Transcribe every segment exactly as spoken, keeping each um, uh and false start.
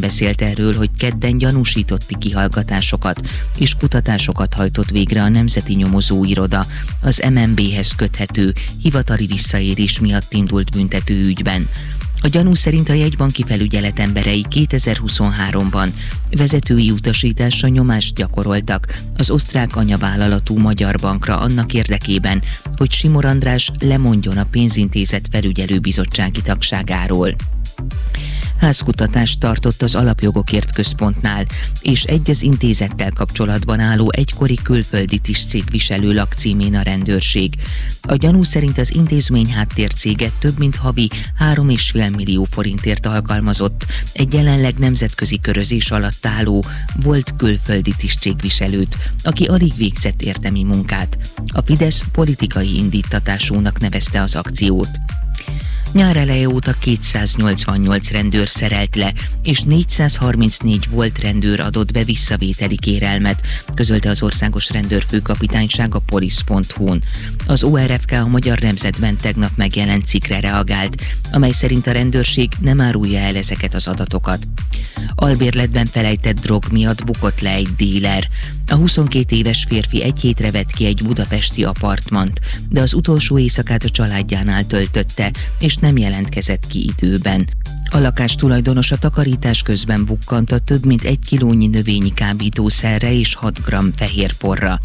beszélt erről, hogy kedden gyanúsítotti kihallgatásokat és kutatásokat hajtott végre a Nemzeti Nyomozóiroda az em en bé-hez köthető hivatali visszaérés miatt indult büntető ügyben. A gyanú szerint a jegybanki felügyelet emberei kétezer-huszonháromban vezetői utasításra nyomást gyakoroltak az osztrák anyavállalatú Magyar Bankra annak érdekében, hogy Simor András lemondjon a pénzintézet felügyelőbizottsági tagságáról. Házkutatást tartott az Alapjogokért Központnál, és egy az intézettel kapcsolatban álló egykori külföldi tisztségviselő lakcímén a rendőrség. A gyanú szerint az intézmény háttércéget több mint havi három és fél millió forintért alkalmazott egy jelenleg nemzetközi körözés alatt álló volt külföldi tisztségviselőt, aki alig végzett érdemi munkát. A Fidesz politikai indítatásúnak nevezte az akciót. Nyár eleje óta kétszáznyolcvannyolc rendőr szerelt le, és négyszázharmincnégy volt rendőr adott be visszavételi kérelmet, közölte az Országos Rendőrfőkapitányság a polisz pont hu-n. Az o er ef ká a Magyar Nemzetben tegnap megjelent cikkre reagált, amely szerint a rendőrség nem árulja el ezeket az adatokat. Albérletben felejtett drog miatt bukott le egy díler. A huszonkét éves férfi egy hétre vett ki egy budapesti apartmant, de az utolsó éjszakát a családjánál töltötte, és nem jelentkezett ki időben. A lakás tulajdonosa takarítás közben bukkant a több mint egy kilónyi növényi kábítószerre és hat gramm fehér porra.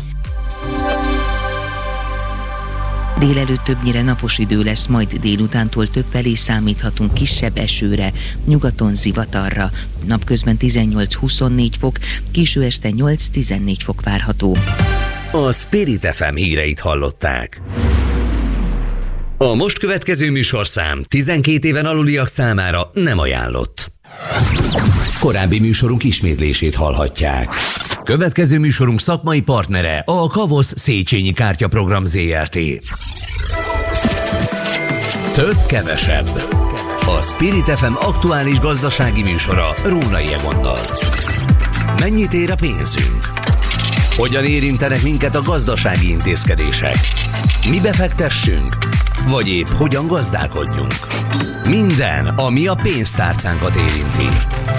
Délelőtt többnyire napos idő lesz, majd délutántól többfelé számíthatunk kisebb esőre, nyugaton zivatarra. Napközben tizennyolc-huszonnégy fok, késő este nyolc-tizennégy fok várható. A Spirit ef em híreit hallották. A most következő műsorszám tizenkét éven aluliak számára nem ajánlott. Korábbi műsorunk ismétlését hallhatják. Következő műsorunk szakmai partnere a Kavosz Széchenyi Kártyaprogram zé er té. Több kevesebb. A Spirit ef em aktuális gazdasági műsora Rónai Egonnal. Mennyit ér a pénzünk? Hogyan érintenek minket a gazdasági intézkedések? Mi befektessünk? Vagy épp hogyan gazdálkodjunk? Minden, ami a pénztárcánkat érinti.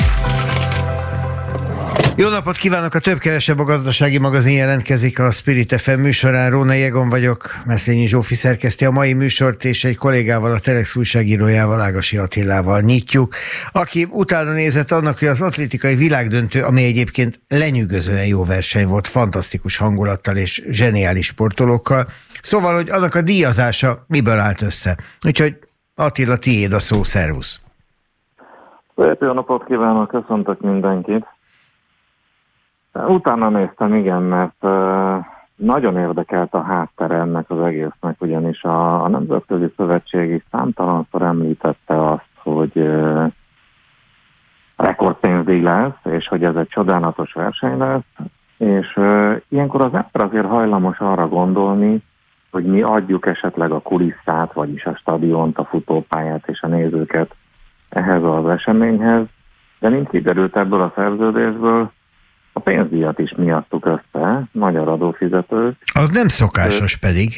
Jó napot kívánok! A Több-kevesebb a gazdasági magazin jelentkezik a Spirit ef em műsorán. Rónai Egon vagyok, Meszényi Zsófi szerkeszti a mai műsort, és egy kollégával, a Telex újságírójával, Ágasi Attilával nyitjuk, aki utána nézett annak, hogy az atlétikai világdöntő, ami egyébként lenyűgözően jó verseny volt, fantasztikus hangulattal és zseniális sportolókkal, szóval, hogy annak a díjazása miből állt össze. Úgyhogy Attila, tiéd a szó, szervusz! Szép jó napot kívánok, köszöntök mindenkit! Utána néztem, igen, mert uh, nagyon érdekelt a háttere ennek az egésznek, ugyanis a, a Nemzetközi Szövetség is számtalanszor említette azt, hogy uh, rekordpénzdíj lesz, és hogy ez egy csodálatos verseny lesz, és uh, ilyenkor az ember azért hajlamos arra gondolni, hogy mi adjuk esetleg a kulisszát, vagyis a stadiont, a futópályát és a nézőket ehhez az eseményhez, de mint kiderült ebből a szerződésből, a pénzdíjat is mi adtuk össze, magyar adófizetők. Az nem szokásos pedig.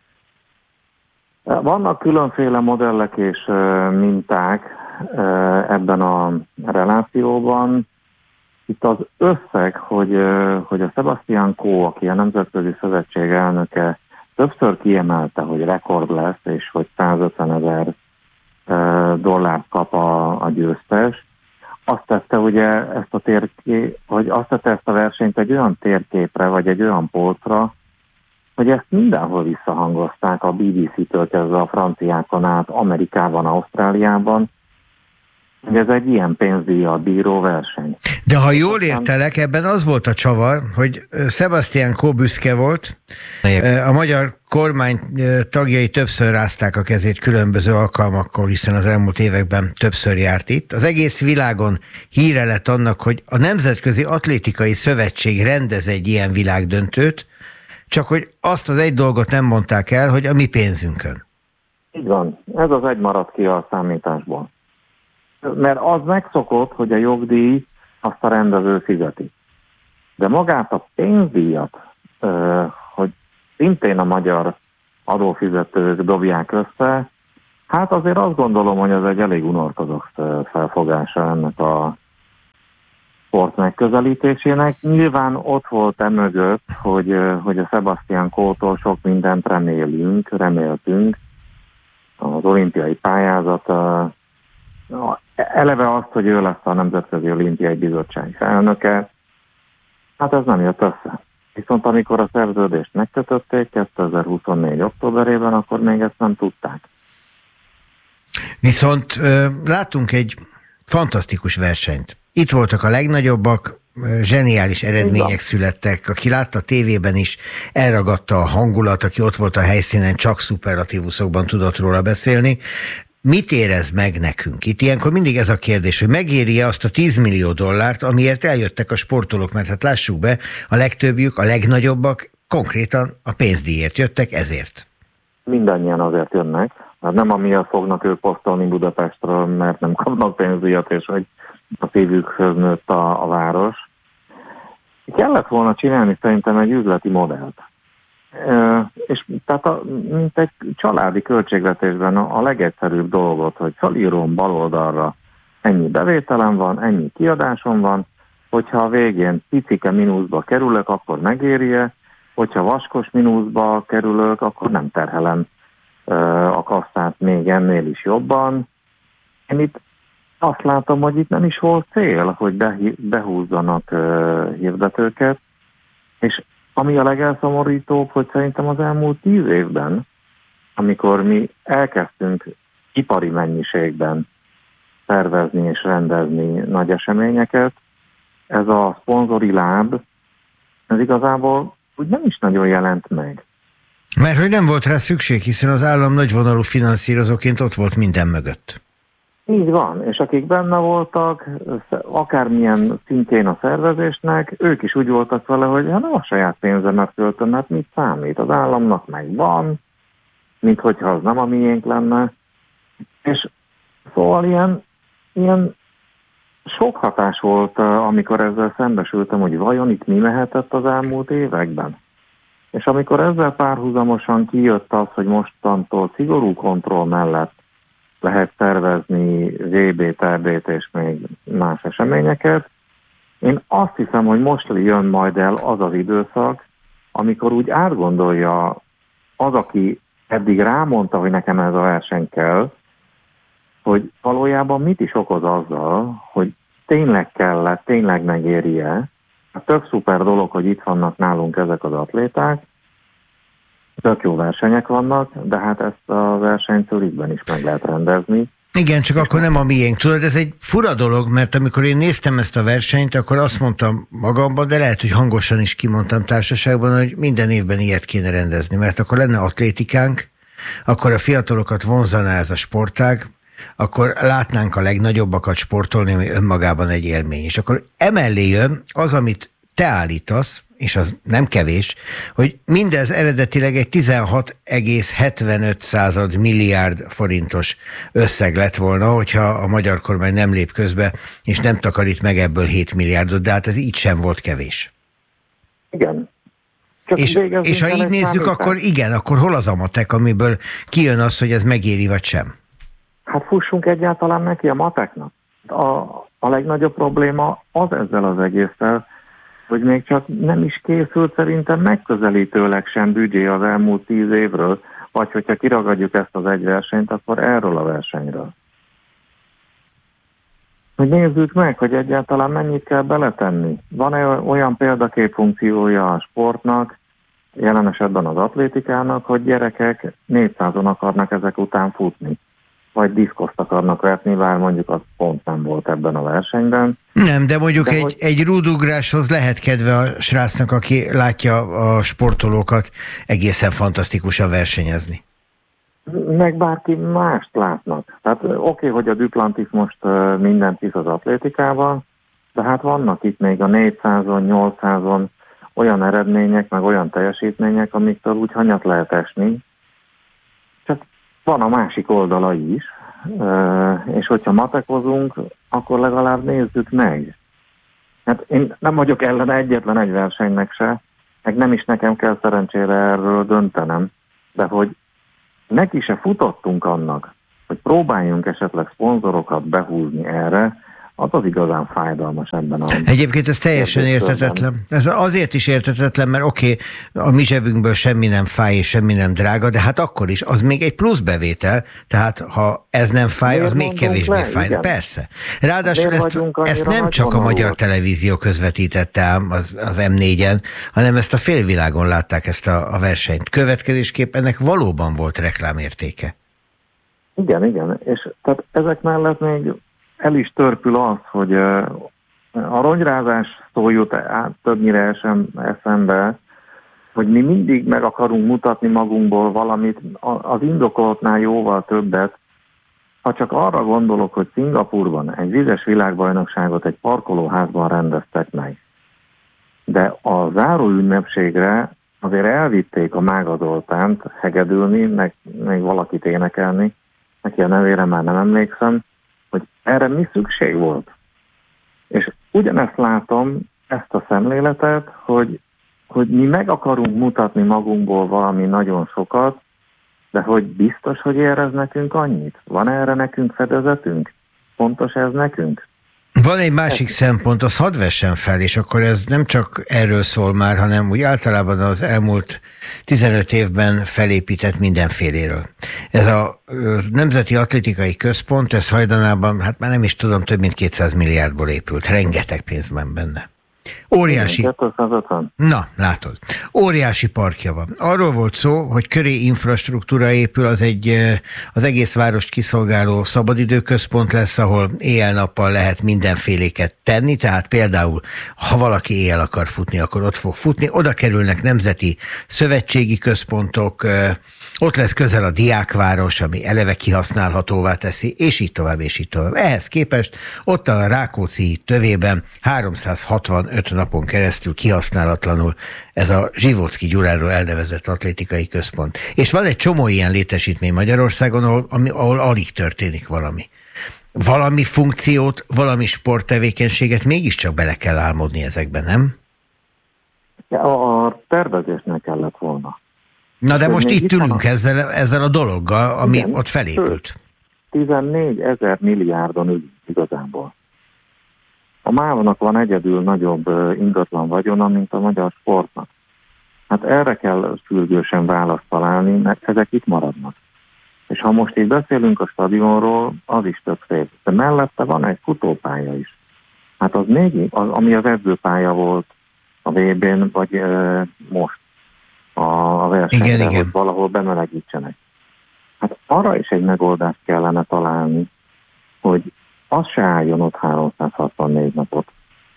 Vannak különféle modellek és minták ebben a relációban. Itt az összeg, hogy, hogy a Sebastian Coe, aki a Nemzetközi Szövetség elnöke, többször kiemelte, hogy rekord lesz, és hogy százötven ezer dollárt kap a, a győztes. Azt tette ugye ezt a térkép, hogy azt tette ezt a versenyt egy olyan térképre, vagy egy olyan polcra, hogy ezt mindenhol visszahangozták, a bé bé cé-től kezdve a franciákon át, Amerikában, Ausztráliában, hogy ez egy ilyen pénzdíjjal bíró verseny. De ha jól értelek, ebben az volt a csavar, hogy Sebastian Coe büszke volt, a magyar kormány tagjai többször rázták a kezét különböző alkalmakkor, hiszen az elmúlt években többször járt itt. Az egész világon híre lett annak, hogy a Nemzetközi Atlétikai Szövetség rendez egy ilyen világdöntőt, csak hogy azt az egy dolgot nem mondták el, hogy a mi pénzünkön. Így van, ez az egy maradt ki a számításból. Mert az megszokott, hogy a jogdíj azt a rendező fizeti. De magát a pénzdíjat, hogy szintén a magyar adófizetők dobják össze, hát azért azt gondolom, hogy ez egy elég unortodox felfogása ennek a, sport megközelítésének. Nyilván ott volt emögött, hogy, hogy a Sebastian Coe-tól sok mindent remélünk, reméltünk. Az olimpiai pályázat, eleve azt, hogy ő lesz a Nemzetközi Olimpiai Bizottság elnöke, hát ez nem jött össze. Viszont amikor a szerződést megkötötték kétezer-huszonnégy októberében, akkor még ezt nem tudták. Viszont látunk egy fantasztikus versenyt. Itt voltak a legnagyobbak, zseniális eredmények születtek. Aki látta a tévében is, elragadta a hangulat, aki ott volt a helyszínen, csak szuperlatívuszokban tudott róla beszélni. Mit érez meg nekünk? Itt ilyenkor mindig ez a kérdés, hogy megéri-e azt a tíz millió dollárt, amiért eljöttek a sportolók, mert hát lássuk be, a legtöbbjük, a legnagyobbak konkrétan a pénzdíjért jöttek, ezért. Mindannyian azért jönnek. Hát nem amiatt fognak ők posztolni Budapestről, mert nem kapnak pénzdíjat, és hogy a szívükhöz nőtt a, a város. Kellett volna csinálni szerintem egy üzleti modellt. E, és tehát a, mint egy családi költségvetésben a, a legegyszerűbb dolgot, hogy felírom baloldalra, ennyi bevételem van, ennyi kiadásom van, hogyha a végén picike mínuszba kerülök, akkor megéri-e, hogyha vaskos mínuszba kerülök, akkor nem terhelem a kasszát még ennél is jobban. Én itt azt látom, hogy itt nem is volt cél, hogy behúzzanak hirdetőket, és ami a legelszomorítóbb, hogy szerintem az elmúlt tíz évben, amikor mi elkezdtünk ipari mennyiségben szervezni és rendezni nagy eseményeket, ez a szponzori láb, ez igazából úgy nem is nagyon jelent meg. Mert hogy nem volt rá szükség, hiszen az állam nagyvonalú finanszírozóként ott volt minden mögött. Így van, és akik benne voltak, akármilyen szintjén a szervezésnek, ők is úgy voltak vele, hogy hát nem a saját pénzemet költöm, mert mit számít? Az államnak megvan, mint hogyha az nem a miénk lenne. És szóval ilyen, ilyen sok hatás volt, amikor ezzel szembesültem, hogy vajon itt mi mehetett az elmúlt években. És amikor ezzel párhuzamosan kijött az, hogy mostantól szigorú kontroll mellett lehet szervezni vé bét, té bét és még más eseményeket, én azt hiszem, hogy most jön majd el az az időszak, amikor úgy átgondolja az, aki eddig rámondta, hogy nekem ez a verseny kell, hogy valójában mit is okoz azzal, hogy tényleg kellett, tényleg megéri-e. Tök szuper dolog, hogy itt vannak nálunk ezek az atléták, tök jó versenyek vannak, de hát ezt a versenyt Zürichben is meg lehet rendezni. Igen, csak akkor nem a miénk. Tudod, ez egy fura dolog, mert amikor én néztem ezt a versenyt, akkor azt mondtam magamban, de lehet, hogy hangosan is kimondtam társaságban, hogy minden évben ilyet kéne rendezni, mert akkor lenne atlétikánk, akkor a fiatalokat vonzaná ez a sportág, akkor látnánk a legnagyobbakat sportolni, ami önmagában egy élmény. És akkor emellé jön az, amit te állítasz, és az nem kevés, hogy mindez eredetileg egy tizenhat egész hetvenöt milliárd forintos összeg lett volna, hogyha a magyar kormány nem lép közbe, és nem takarít meg ebből hét milliárdot, de hát ez így sem volt kevés. Igen. És, és ha így nézzük, akkor igen, akkor hol az a matek, amiből kijön az, hogy ez megéri, vagy sem? Hát fussunk egyáltalán neki a mateknak. A, a legnagyobb probléma az ezzel az egésszel, hogy még csak nem is készült szerintem megközelítőleg sem büdzsé az elmúlt tíz évről, vagy hogyha kiragadjuk ezt az egy versenyt, akkor erről a versenyről. Hogy nézzük meg, hogy egyáltalán mennyit kell beletenni. Van-e olyan példakép funkciója a sportnak, jelen esetben az atlétikának, hogy gyerekek négyszázon akarnak ezek után futni, vagy diszkoszt akarnak vetni, bár mondjuk az pont nem volt ebben a versenyben. Nem, de mondjuk de egy, hogy... egy rúdugráshoz lehet kedve a srácnak, aki látja a sportolókat egészen fantasztikusan versenyezni. Meg bárki mást látnak. Tehát oké, okay, hogy a Duplantis most mindent visz az atlétikában, de hát vannak itt még a négyszázon, nyolcszázon olyan eredmények, meg olyan teljesítmények, amiktől úgy hanyat lehet esni. Csak van a másik oldala is, és hogyha matekozunk, akkor legalább nézzük meg. Hát én nem vagyok ellen egyetlen egy versenynek se, meg nem is nekem kell szerencsére erről döntenem, de hogy neki se futottunk annak, hogy próbáljunk esetleg szponzorokat behúzni erre, az az igazán fájdalmas ebben a... Egyébként ez teljesen érthetetlen. Ez azért is érthetetlen, mert oké, okay, a mi zsebünkből semmi nem fáj és semmi nem drága, de hát akkor is, az még egy plusz bevétel, tehát ha ez nem fáj, az még kevésbé fáj. Igen. Persze. Ráadásul ezt, ezt nem csak a magyar televízió közvetítette ám az, az em négyen, hanem ezt a félvilágon látták, ezt a, a versenyt. Következésképp ennek valóban volt reklámértéke. Igen, igen, és tehát ezek mellett még el is törpül az, hogy a rongyrázás szó jut át többnyire sem eszembe, hogy mi mindig meg akarunk mutatni magunkból valamit, az indokoltnál jóval többet. Ha csak arra gondolok, hogy Szingapurban egy vizes világbajnokságot egy parkolóházban rendeztek meg, de a záró ünnepségre azért elvitték a Mága Zoltánt hegedülni, meg még valakit énekelni, neki a nevére már nem emlékszem, hogy erre mi szükség volt. És ugyanezt látom, ezt a szemléletet, hogy, hogy mi meg akarunk mutatni magunkból valami nagyon sokat, de hogy biztos, hogy ér ez nekünk annyit? Van erre nekünk fedezetünk? Fontos ez nekünk? Van egy másik szempont, az hadd vessen fel, és akkor ez nem csak erről szól már, hanem úgy általában az elmúlt tizenöt évben felépített mindenféléről. Ez a Nemzeti Atlétikai Központ, ez hajdanában, hát már nem is tudom, több mint kétszáz milliárdból épült, rengeteg pénz van benne. Óriási. Na, látod. Óriási parkja van. Arról volt szó, hogy köré infrastruktúra épül, az egy az egész várost kiszolgáló szabadidőközpont lesz, ahol éjjel-nappal lehet mindenféléket tenni, tehát például, ha valaki éjjel akar futni, akkor ott fog futni. Oda kerülnek nemzeti szövetségi központok, ott lesz közel a diákváros, ami eleve kihasználhatóvá teszi, és így tovább, és így tovább. Ehhez képest ott a Rákóczi tövében háromszázhatvanöt napon keresztül kihasználatlanul ez a Zsivóczky Gyuráról elnevezett atlétikai központ. És van egy csomó ilyen létesítmény Magyarországon, ahol, ami, ahol alig történik valami. Valami funkciót, valami sporttevékenységet mégiscsak bele kell álmodni ezekben, nem? A tervezésnek kellett volna. Na de most itt ülünk ezzel, ezzel a dologgal, ami igen, ott felépült. tizennégy ezer milliárdon ül igazából. A mávanak van egyedül nagyobb ingatlan vagyona, mint a magyar sportnak. Hát erre kell sürgősen választ találni, mert ezek itt maradnak. És ha most így beszélünk a stadionról, az is tök szép. De mellette van egy futópálya is. Hát az még, az, ami az edzőpálya volt a vé bén, vagy e, most a versenyre, igen, igen. Hogy valahol bemelegítsenek. Hát arra is egy megoldást kellene találni, hogy az se álljon ott háromszázhatvannégy napot.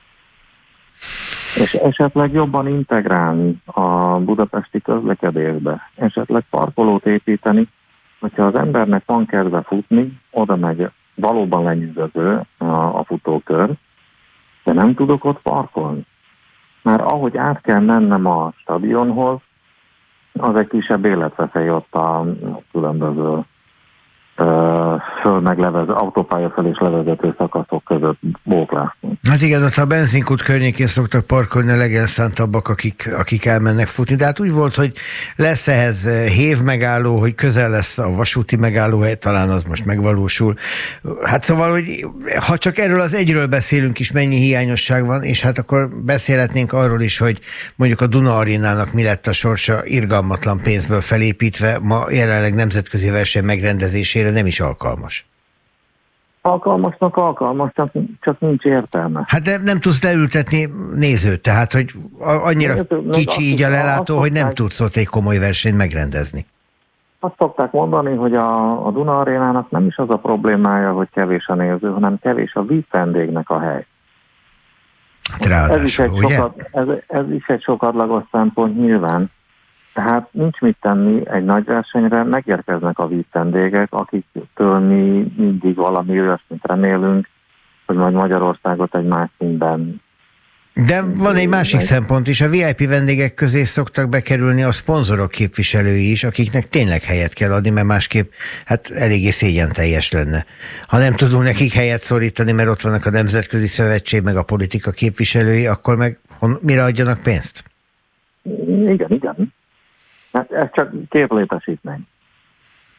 És esetleg jobban integrálni a budapesti közlekedésbe, esetleg parkolót építeni, hogyha az embernek van kedve futni, oda megy, valóban lenyűgöző a, a futókör, de nem tudok ott parkolni. Mert ahogy át kell mennem a stadionhoz, az egy kisebb életveszély ott a különböző föl meglevező, autópálya föl és levezető szakaszok között bóklászni. Hát igen, ott a benzinkút környékén szoktak parkolni a legelszántabbak, akik, akik elmennek futni, de hát úgy volt, hogy lesz ehhez hév megálló, hogy közel lesz a vasúti megállóhely, talán az most megvalósul. Hát szóval, hogy ha csak erről az egyről beszélünk is, mennyi hiányosság van, és hát akkor beszélhetnénk arról is, hogy mondjuk a Duna Arénának mi lett a sorsa irgalmatlan pénzből felépítve, ma jelenleg nemzetközi verseny megrendezésére nem is alkalmas. Alkalmasnak alkalmas, csak, csak nincs értelme. Hát de nem tudsz leültetni nézőt, tehát hogy annyira Néző, kicsi így a lelátó, hogy nem tudsz ott egy komoly versenyt megrendezni. Azt szokták mondani, hogy a, a Duna Arénának nem is az a problémája, hogy kevés a néző, hanem kevés a vízvendégnek a hely. Hát ráadásul, ez is egy ugye? Sokat, ez, ez is egy sokadlagos szempont nyilván. Tehát nincs mit tenni egy nagy versenyre, megérkeznek a vízvendégek, akiktől mi mindig valami olyasmit remélünk, hogy majd Magyarországot egy más színben. De van egy másik szempont is, a vé i pé vendégek közé szoktak bekerülni a szponzorok képviselői is, akiknek tényleg helyet kell adni, mert másképp hát eléggé szégyenteljes lenne. Ha nem tudunk nekik helyet szorítani, mert ott vannak a Nemzetközi Szövetség, meg a politika képviselői, akkor meg mire adjanak pénzt? Igen, igen. Hát ez csak képlétesítmény.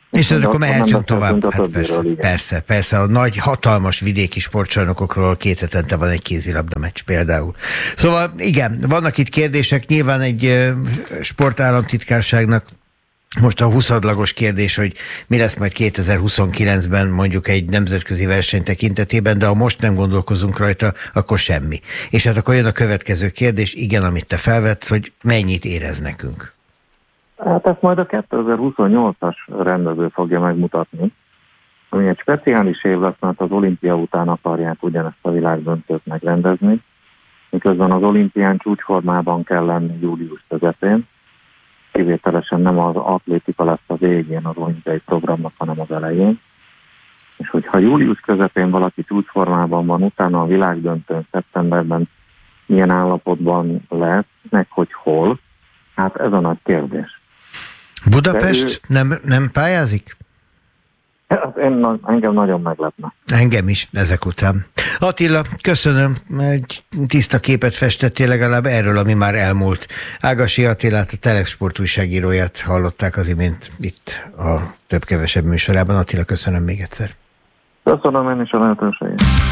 És akkor mehetünk tovább. Hát persze, többiről, persze, persze, a nagy, hatalmas vidéki sportcsarnokokról két hetente van egy kézilabda meccs például. Szóval igen, vannak itt kérdések, nyilván egy sportállamtitkárságnak most a huszadlagos kérdés, hogy mi lesz majd kétezer-huszonkilencben mondjuk egy nemzetközi verseny tekintetében, de ha most nem gondolkozunk rajta, akkor semmi. És hát akkor jön a következő kérdés, igen, amit te felvetsz, hogy mennyit érez nekünk. Hát ezt majd a kétezer-huszonnyolcas rendező fogja megmutatni, ami egy speciális év lesz, mert az olimpia után akarják ugyanezt a világdöntőt megrendezni, miközben az olimpián csúcsformában kell lenni július közepén, kivételesen nem az atlétika lesz a végén az olimpiai programnak, hanem az elején. És hogyha július közepén valaki csúcsformában van, utána a világdöntőn szeptemberben milyen állapotban lesz, meg hogy hol, hát ez a nagy kérdés. Budapest ő... nem, nem pályázik? Hát én, engem nagyon meglepne. Engem is ezek után. Attila, köszönöm, egy tiszta képet festettél legalább erről, ami már elmúlt. Ágasi Attilát, a Telex Sport újságíróját hallották az imént itt a több-kevesebb műsorában. Attila, köszönöm még egyszer. Köszönöm én is a lehetőséget.